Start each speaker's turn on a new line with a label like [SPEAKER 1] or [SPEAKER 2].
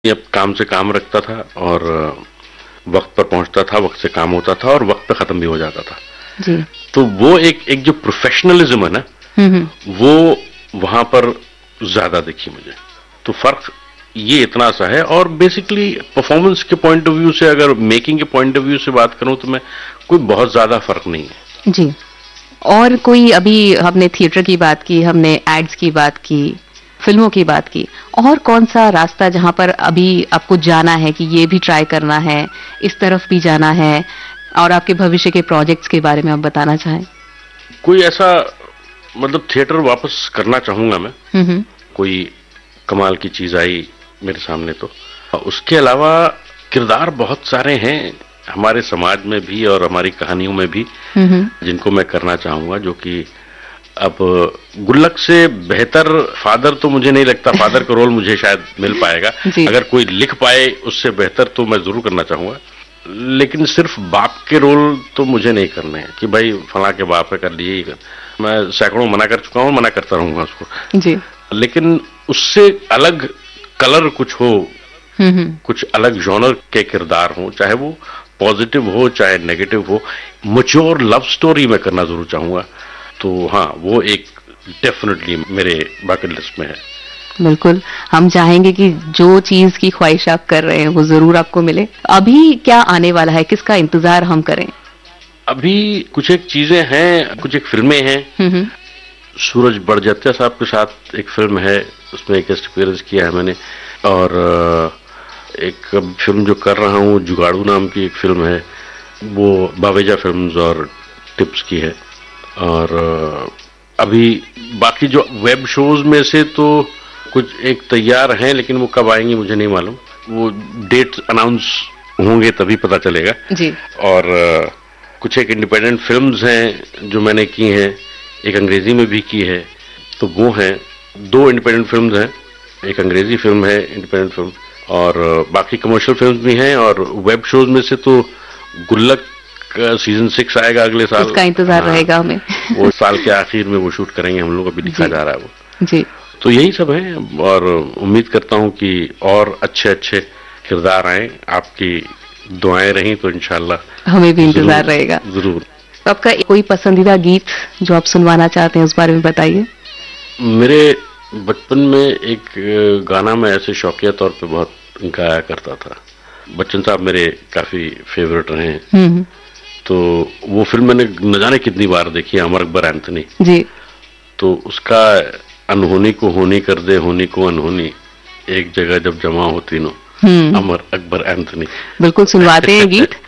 [SPEAKER 1] अब काम से काम रखता था और वक्त पर पहुंचता था, वक्त से काम होता था और वक्त पे खत्म भी हो जाता था
[SPEAKER 2] जी।
[SPEAKER 1] तो वो एक जो प्रोफेशनलिज्म है ना, वो वहां पर ज्यादा दिखी मुझे। तो फर्क ये इतना सा है। और बेसिकली परफॉर्मेंस के पॉइंट ऑफ व्यू से, अगर मेकिंग के पॉइंट ऑफ व्यू से बात करूं तो मैं कोई बहुत ज्यादा फर्क नहीं है
[SPEAKER 2] जी। और कोई, अभी हमने थिएटर की बात की, हमने एड्स की बात की, फिल्मों की बात की, और कौन सा रास्ता जहां पर अभी आपको जाना है कि ये भी ट्राई करना है, इस तरफ भी जाना है, और आपके भविष्य के प्रोजेक्ट्स के बारे में आप बताना चाहें?
[SPEAKER 1] कोई ऐसा मतलब थिएटर वापस करना चाहूंगा मैं। कोई कमाल की चीज आई मेरे सामने तो। उसके अलावा किरदार बहुत सारे हैं हमारे समाज में भी और हमारी कहानियों में भी, जिनको मैं करना चाहूंगा, जो कि अब गुल्लक से बेहतर फादर तो मुझे नहीं लगता, फादर का रोल मुझे शायद मिल पाएगा। अगर कोई लिख पाए उससे बेहतर तो मैं जरूर करना चाहूंगा, लेकिन सिर्फ बाप के रोल तो मुझे नहीं करने हैं कि भाई फला के बाप है कर लिए ही कर। मैं सैकड़ों मना कर चुका हूं, मना करता रहूंगा उसको जी। लेकिन उससे अलग कलर कुछ हो, कुछ अलग जॉनर के किरदार हो, चाहे वो पॉजिटिव हो चाहे नेगेटिव हो, मैच्योर लव स्टोरी में करना जरूर चाहूंगा। तो हाँ, वो एक डेफिनेटली मेरे बकेट लिस्ट में है।
[SPEAKER 2] बिल्कुल, हम चाहेंगे कि जो चीज की ख्वाहिश आप कर रहे हैं वो जरूर आपको मिले। अभी क्या आने वाला है, किसका इंतजार हम करें?
[SPEAKER 1] अभी कुछ एक चीजें हैं, कुछ एक फिल्में हैं। सूरज बड़जात्या साहब के साथ एक फिल्म है, उसमें एक गेस्ट अपीयरेंस किया है मैंने। और एक फिल्म जो कर रहा हूँ, जुगाड़ू नाम की एक फिल्म है, वो बावेजा फिल्म्स और टिप्स की है। और अभी बाकी जो वेब शोज में से तो कुछ एक तैयार हैं, लेकिन वो कब आएंगी मुझे नहीं मालूम। वो डेट अनाउंस होंगे तभी पता चलेगा
[SPEAKER 2] जी।
[SPEAKER 1] और कुछ एक इंडिपेंडेंट फिल्म्स हैं जो मैंने की हैं, एक अंग्रेजी में भी की है। तो वो हैं, 2 इंडिपेंडेंट फिल्म्स हैं, एक अंग्रेजी फिल्म है इंडिपेंडेंट फिल्म, और बाकी कमर्शियल फिल्म्स भी हैं। और वेब शोज में से तो गुल्लक का सीजन 6 आएगा अगले साल,
[SPEAKER 2] उसका इंतजार रहेगा हमें।
[SPEAKER 1] वो साल के आखिर में वो शूट करेंगे हम लोग, अभी लिखा जा रहा है वो
[SPEAKER 2] जी।
[SPEAKER 1] तो यही सब है और उम्मीद करता हूँ कि और अच्छे अच्छे किरदार आए। आपकी दुआएं रहीं तो इंशाल्लाह
[SPEAKER 2] हमें भी इंतजार रहेगा
[SPEAKER 1] जरूर।
[SPEAKER 2] आपका कोई पसंदीदा गीत जो आप सुनवाना चाहते हैं, उस बारे में बताइए।
[SPEAKER 1] मेरे बचपन में एक गाना मैं ऐसे शौकिया तौर पे बहुत गाया करता था। बच्चन साहब मेरे काफी फेवरेट रहे हैं। तो वो फिल्म मैंने न जाने कितनी बार देखी है, अमर अकबर एंथनी
[SPEAKER 2] जी।
[SPEAKER 1] तो उसका अनहोनी को होनी कर दे, होनी को अनहोनी, एक जगह जब जमा होती नो, अमर अकबर एंथनी।
[SPEAKER 2] बिल्कुल सुनवाते हैं गीत।